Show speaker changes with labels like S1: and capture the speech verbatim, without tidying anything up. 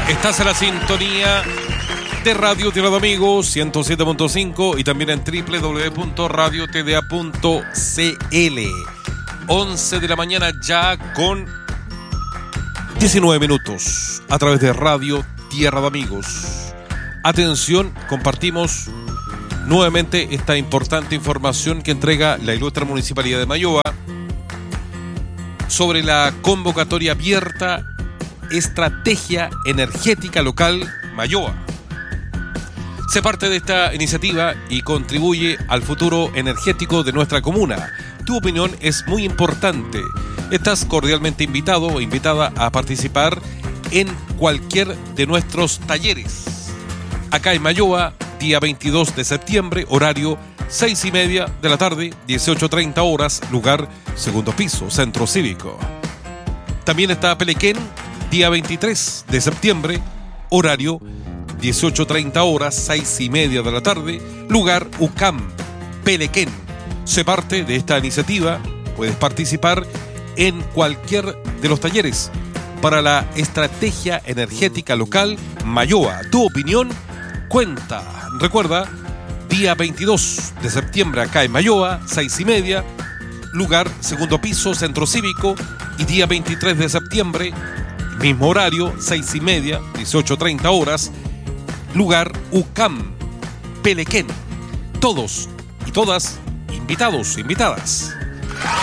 S1: Estás en la sintonía de Radio Tierra de Amigos ciento siete punto cinco y también en doble u doble u doble u punto radio t d a punto c l. once de la mañana ya con diecinueve minutos a través de Radio Tierra de Amigos. Atención, compartimos nuevamente esta importante información que entrega la ilustre Municipalidad de Mayoa sobre la convocatoria abierta Estrategia Energética Local Mayoa. Se parte de esta iniciativa y contribuye al futuro energético de nuestra comuna. Tu opinión es muy importante. Estás cordialmente invitado o invitada a participar en cualquier de nuestros talleres. Acá en Mayoa, día veintidós de septiembre, horario seis y media de la tarde, dieciocho treinta horas, lugar segundo piso, Centro Cívico. También está Pelequén, día veintitrés de septiembre, horario dieciocho treinta horas, seis y media de la tarde, lugar U C A M, Pelequén. Se parte de esta iniciativa, puedes participar en cualquier de los talleres para la Estrategia Energética Local Mayoa. Tu opinión cuenta. Recuerda, día veintidós de septiembre acá en Mayoa, seis y media, lugar segundo piso, Centro Cívico, y día veintitrés de septiembre, mismo horario, seis y media, dieciocho treinta horas, lugar U C A M, Pelequén. Todos y todas invitados, invitadas.